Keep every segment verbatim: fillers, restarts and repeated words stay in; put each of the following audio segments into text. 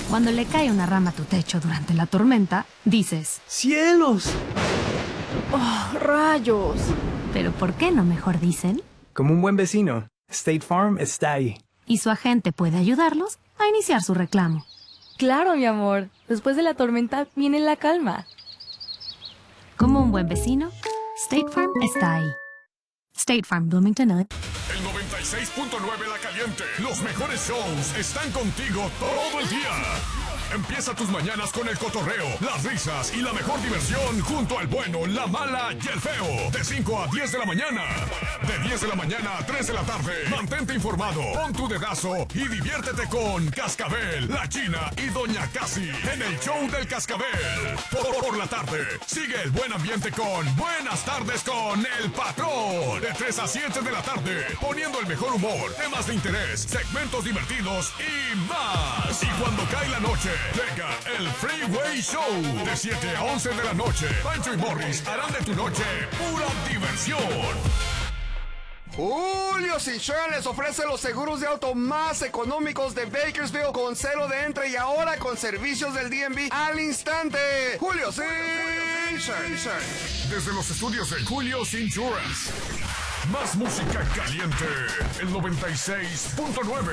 Cuando le cae una rama a tu techo durante la tormenta, dices, ¡cielos! ¡Oh, rayos! ¿pero por qué no mejor dicen? Como un buen vecino, State Farm está ahí. Y su agente puede ayudarlos a iniciar su reclamo. Claro, mi amor. Después de la tormenta viene la calma. Como un buen vecino, State Farm está ahí. State Farm, Bloomington, Illinois. El noventa y seis punto nueve La Caliente. Los mejores shows están contigo todo el día. Empieza tus mañanas con el cotorreo, las risas y la mejor diversión junto al bueno, la mala y el feo. De cinco a diez de la mañana. De diez de la mañana a tres de la tarde. Mantente informado, pon tu dedazo y diviértete con Cascabel, La China y Doña Casi en el show del Cascabel. Por, por la tarde, sigue el buen ambiente con Buenas Tardes con El Patrón. De tres a siete de la tarde, poniendo el mejor humor, temas de interés, segmentos divertidos y más. Y cuando cae la noche, llega el Freeway Show. De siete a once de la noche, Pancho y Morris harán de tu noche pura diversión. Julio Insurance les ofrece los seguros de auto más económicos de Bakersfield con cero de entre y ahora con servicios del D M V al instante. Julio Insurance. Desde los estudios de Julio Insurance. Más música caliente. El noventa y seis punto nueve.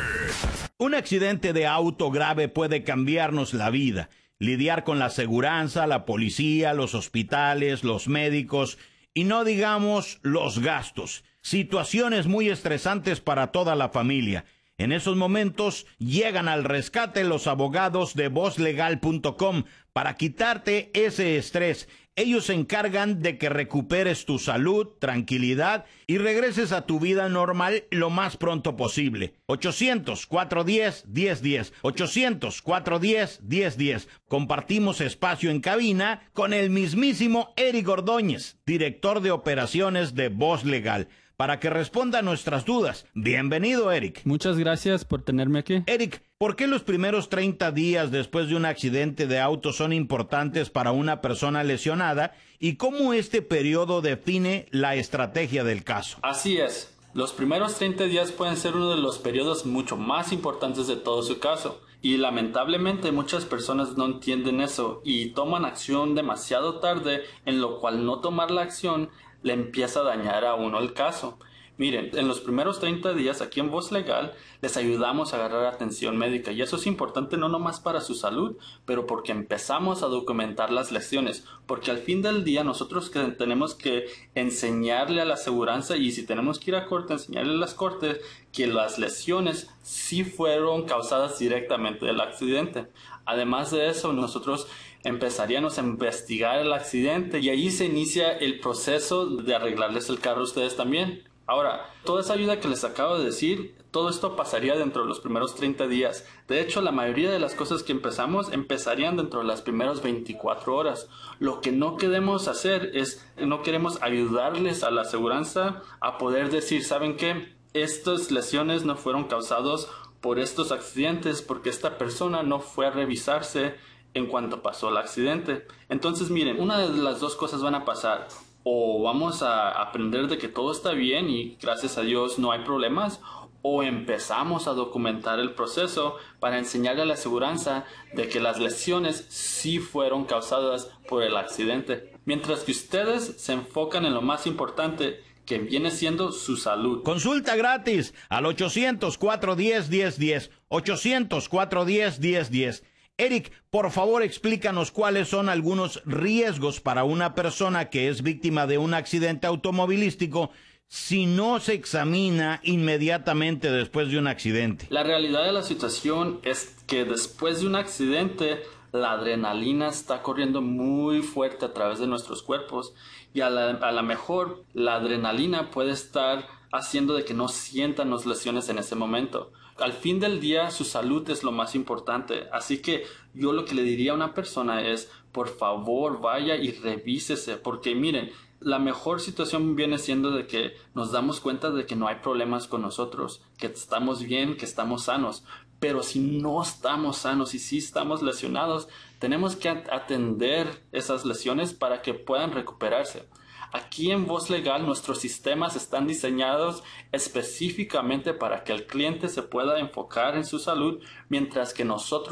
Un accidente de auto grave puede cambiarnos la vida. Lidiar con la aseguranza, la policía, los hospitales, los médicos y no digamos los gastos. Situaciones muy estresantes para toda la familia. En esos momentos llegan al rescate los abogados de voz legal punto com para quitarte ese estrés. Ellos se encargan de que recuperes tu salud, tranquilidad y regreses a tu vida normal lo más pronto posible. ochocientos, cuatrocientos diez, diez diez. ochocientos, cuatrocientos diez, diez diez. Compartimos espacio en cabina con el mismísimo Eric Ordóñez, director de operaciones de Voz Legal, para que responda a nuestras dudas. Bienvenido, Eric. Muchas gracias por tenerme aquí. Eric, ¿por qué los primeros treinta días después de un accidente de auto son importantes para una persona lesionada y cómo este periodo define la estrategia del caso? Así es. Los primeros treinta días pueden ser uno de los periodos mucho más importantes de todo su caso. Y lamentablemente muchas personas no entienden eso y toman acción demasiado tarde, en lo cual no tomar la acción le empieza a dañar a uno el caso. Miren, en los primeros treinta días aquí en Voz Legal les ayudamos a agarrar atención médica y eso es importante no nomás para su salud, pero porque empezamos a documentar las lesiones, porque al fin del día nosotros que tenemos que enseñarle a la aseguranza y si tenemos que ir a corte, enseñarle a las cortes que las lesiones sí fueron causadas directamente del accidente. Además de eso, nosotros empezaríamos a investigar el accidente y ahí se inicia el proceso de arreglarles el carro a ustedes también. Ahora, toda esa ayuda que les acabo de decir, todo esto pasaría dentro de los primeros treinta días. De hecho, la mayoría de las cosas que empezamos empezarían dentro de las primeras veinticuatro horas. Lo que no queremos hacer es, no queremos ayudarles a la aseguranza a poder decir, ¿saben qué? Estas lesiones no fueron causadas por estos accidentes porque esta persona no fue a revisarse en cuanto pasó el accidente. Entonces, miren, una de las dos cosas van a pasar. O vamos a aprender de que todo está bien y gracias a Dios no hay problemas, o empezamos a documentar el proceso para enseñarle a la aseguranza de que las lesiones sí fueron causadas por el accidente. Mientras que ustedes se enfocan en lo más importante, que viene siendo su salud. Consulta gratis al ochocientos, cuatrocientos diez, diez diez. ochocientos, cuatrocientos diez, diez diez. Eric, por favor explícanos cuáles son algunos riesgos para una persona que es víctima de un accidente automovilístico si no se examina inmediatamente después de un accidente. La realidad de la situación es que después de un accidente la adrenalina está corriendo muy fuerte a través de nuestros cuerpos y a la, a la mejor la adrenalina puede estar haciendo de que no sientan las lesiones en ese momento. Al fin del día, su salud es lo más importante. Así que yo lo que le diría a una persona es, por favor, vaya y revísese. Porque miren, la mejor situación viene siendo de que nos damos cuenta de que no hay problemas con nosotros, que estamos bien, que estamos sanos. Pero si no estamos sanos y si estamos lesionados, tenemos que atender esas lesiones para que puedan recuperarse. Aquí en Voz Legal nuestros sistemas están diseñados específicamente para que el cliente se pueda enfocar en su salud, mientras que nosotros